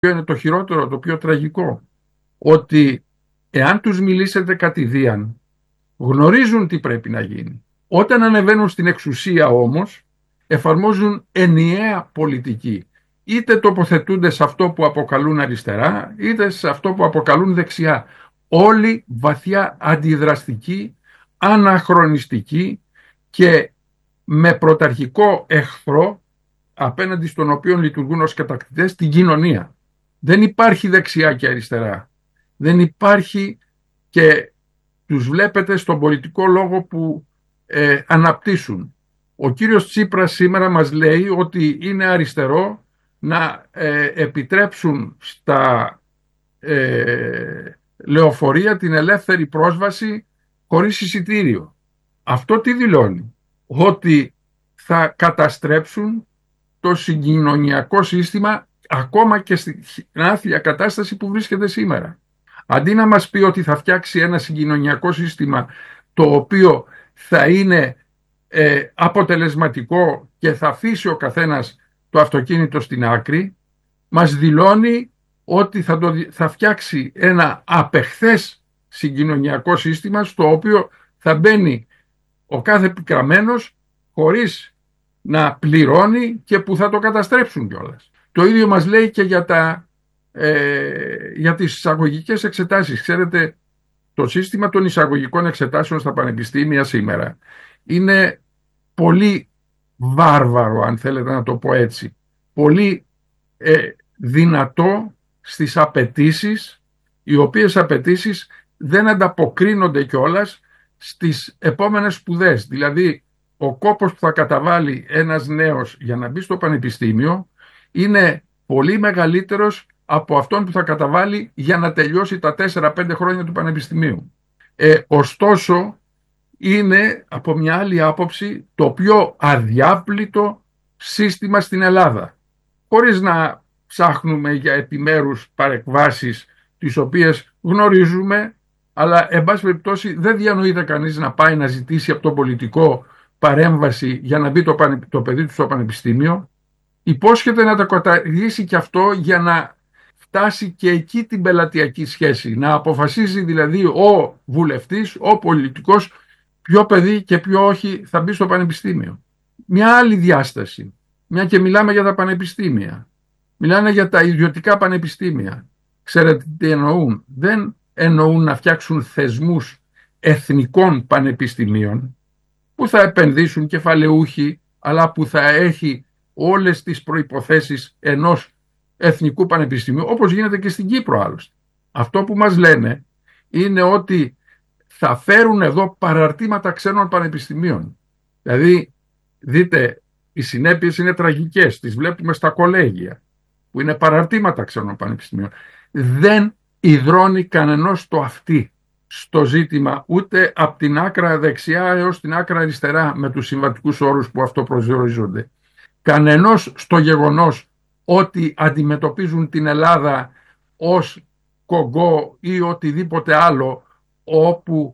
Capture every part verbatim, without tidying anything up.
είναι το χειρότερο, το πιο τραγικό, ότι εάν τους μιλήσετε κατηδίαν, γνωρίζουν τι πρέπει να γίνει. Όταν ανεβαίνουν στην εξουσία όμως, εφαρμόζουν ενιαία πολιτική. Είτε τοποθετούνται σε αυτό που αποκαλούν αριστερά, είτε σε αυτό που αποκαλούν δεξιά. Όλοι βαθιά αντιδραστικοί, αναχρονιστικοί και με πρωταρχικό εχθρό απέναντι στον οποίο λειτουργούν ως κατακτητές την κοινωνία. Δεν υπάρχει δεξιά και αριστερά. Δεν υπάρχει, και τους βλέπετε στον πολιτικό λόγο που ε, αναπτύσσουν. Ο κύριος Τσίπρας σήμερα μας λέει ότι είναι αριστερό να ε, επιτρέψουν στα ε, λεωφορεία την ελεύθερη πρόσβαση χωρίς εισιτήριο. Αυτό τι δηλώνει? Ότι θα καταστρέψουν το συγκοινωνιακό σύστημα ακόμα και στην άθλια κατάσταση που βρίσκεται σήμερα. Αντί να μας πει ότι θα φτιάξει ένα συγκοινωνιακό σύστημα το οποίο θα είναι ε, αποτελεσματικό και θα αφήσει ο καθένας το αυτοκίνητο στην άκρη, μας δηλώνει ότι θα, το, θα φτιάξει ένα απεχθές συγκοινωνιακό σύστημα στο οποίο θα μπαίνει ο κάθε πικραμένος χωρίς να πληρώνει και που θα το καταστρέψουν κιόλας. Το ίδιο μας λέει και για, τα, ε, για τις εισαγωγικές εξετάσεις. Ξέρετε, το σύστημα των εισαγωγικών εξετάσεων στα πανεπιστήμια σήμερα είναι πολύ βάρβαρο, αν θέλετε να το πω έτσι. Πολύ ε, δυνατό στις απαιτήσεις, οι οποίες απαιτήσεις δεν ανταποκρίνονται κιόλας στις επόμενες σπουδές. Δηλαδή, ο κόπος που θα καταβάλει ένας νέος για να μπει στο πανεπιστήμιο είναι πολύ μεγαλύτερος από αυτόν που θα καταβάλει για να τελειώσει τα τέσσερα πέντε χρόνια του πανεπιστημίου. Ε, ωστόσο, είναι από μια άλλη άποψη το πιο αδιάπλητο σύστημα στην Ελλάδα. Χωρίς να ψάχνουμε για επιμέρους παρεκβάσεις τις οποίες γνωρίζουμε, αλλά εν πάση περιπτώσει δεν διανοείται κανείς να πάει να ζητήσει από τον πολιτικό παρέμβαση για να μπει το, πανε, το παιδί του στο πανεπιστήμιο. Υπόσχεται να το καταργήσει και αυτό για να φτάσει και εκεί την πελατειακή σχέση. Να αποφασίζει δηλαδή ο βουλευτής, ο πολιτικός, ποιο παιδί και ποιο όχι θα μπει στο πανεπιστήμιο. Μια άλλη διάσταση, μια και μιλάμε για τα πανεπιστήμια. Μιλάνε για τα ιδιωτικά πανεπιστήμια. Ξέρετε τι εννοούν? Δεν εννοούν να φτιάξουν θεσμούς εθνικών πανεπιστημίων που θα επενδύσουν κεφαλαιούχοι, αλλά που θα έχει όλες τις προϋποθέσεις ενός εθνικού πανεπιστημίου, όπως γίνεται και στην Κύπρο άλλωστε. Αυτό που μας λένε είναι ότι θα φέρουν εδώ παραρτήματα ξένων πανεπιστημίων. Δηλαδή, δείτε, οι συνέπειες είναι τραγικές, τις βλέπουμε στα κολέγια, που είναι παραρτήματα ξένων πανεπιστημίων. Δεν ιδρώνει κανενός το αυτί στο ζήτημα, ούτε από την άκρα δεξιά έως την άκρα αριστερά, με τους συμβατικούς όρους που αυτό προσδιορίζονται. Κανενός στο γεγονός ότι αντιμετωπίζουν την Ελλάδα ως Κογκό ή οτιδήποτε άλλο, όπου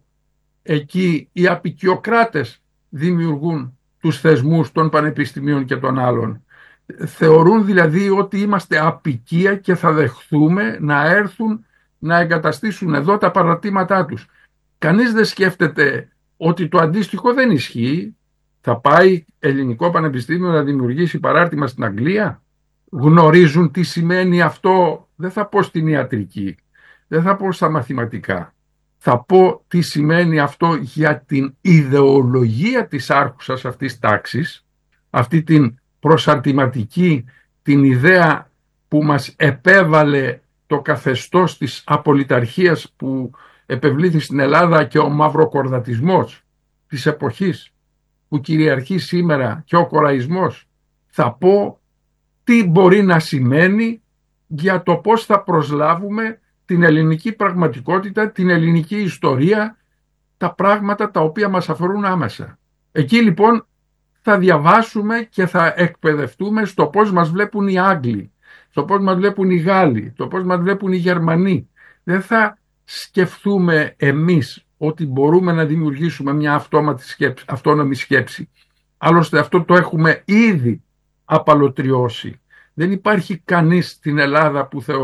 εκεί οι απικιοκράτες δημιουργούν τους θεσμούς των πανεπιστημίων και των άλλων. Θεωρούν δηλαδή ότι είμαστε απικία και θα δεχθούμε να έρθουν να εγκαταστήσουν εδώ τα παρατήματά τους. Κανείς δεν σκέφτεται ότι το αντίστοιχο δεν ισχύει. Θα πάει ελληνικό πανεπιστήμιο να δημιουργήσει παράρτημα στην Αγγλία? Γνωρίζουν τι σημαίνει αυτό? Δεν θα πω στην ιατρική, δεν θα πω στα μαθηματικά. Θα πω τι σημαίνει αυτό για την ιδεολογία της άρχουσας αυτής τάξης, αυτή την προσαρτηματική, την ιδέα που μας επέβαλε το καθεστώς της απολυταρχίας που επευλήθη στην Ελλάδα και ο μαυροκορδατισμός της εποχής που κυριαρχεί σήμερα και ο κοραϊσμός. Θα πω τι μπορεί να σημαίνει για το πώς θα προσλάβουμε την ελληνική πραγματικότητα, την ελληνική ιστορία, τα πράγματα τα οποία μας αφορούν άμεσα. Εκεί λοιπόν θα διαβάσουμε και θα εκπαιδευτούμε στο πώς μας βλέπουν οι Άγγλοι, στο πώς μας βλέπουν οι Γάλλοι, το πώς μας βλέπουν οι Γερμανοί. Δεν θα σκεφτούμε εμείς ότι μπορούμε να δημιουργήσουμε μια αυτόματη σκέψη, αυτόνομη σκέψη. Άλλωστε αυτό το έχουμε ήδη απαλωτριώσει. Δεν υπάρχει κανείς στην Ελλάδα που θεωρεί